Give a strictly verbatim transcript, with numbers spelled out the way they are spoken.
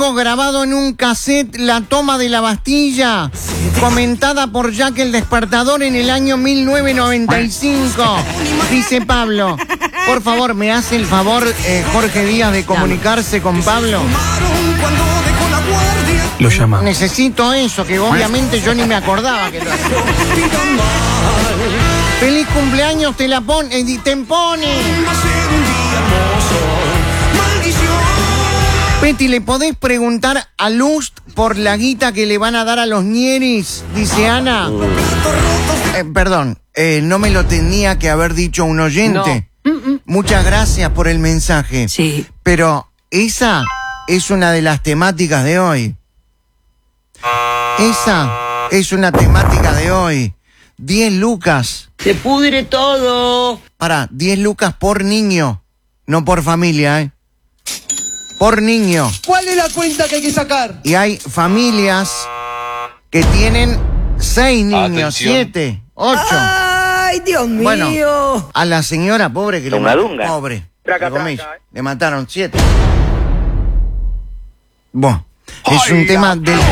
Tengo grabado en un cassette la toma de la Bastilla, comentada por Jack el Despertador en el año mil novecientos noventa y cinco. Dice Pablo. Por favor, ¿me hace el favor, eh, Jorge Díaz, de comunicarse con Pablo? Lo llama. Necesito eso, que obviamente yo ni me acordaba que lo hacía. Feliz cumpleaños, te la pone, eh, te pone. Peti, ¿le podés preguntar a Lust por la guita que le van a dar a los ñeris? Dice Ana. Eh, perdón, eh, no me lo tenía que haber dicho un oyente. No. Mm -mm. Muchas gracias por el mensaje. Sí. Pero esa es una de las temáticas de hoy. Esa es una temática de hoy. diez lucas. Se pudre todo. Para, diez lucas por niño, no por familia, ¿eh? Por niño. ¿Cuál es la cuenta que hay que sacar? Y hay familias que tienen seis niños, Atención. siete, ocho. ¡Ay, Dios mío! Bueno, a la señora pobre que Dunga, le dunga. mataron, pobre, Traca, entre comillas, traca, eh. le mataron siete. Bueno, es Ay, un tema la- del